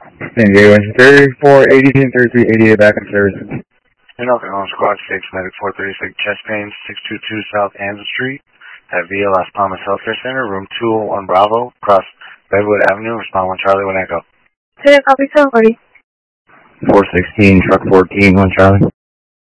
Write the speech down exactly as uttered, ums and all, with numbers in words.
San Diego engine thirty-four eighty and thirty-three eighty-eight back in service. And okay, on squad six, medic four thirty-six, chest pain, six two two South Anza Street, at Via Las Palmas Healthcare Center, room two oh one Bravo, across Redwood Avenue, respond one Charlie, one Echo. Clear, copy, seven forty. four sixteen, truck fourteen, one Charlie.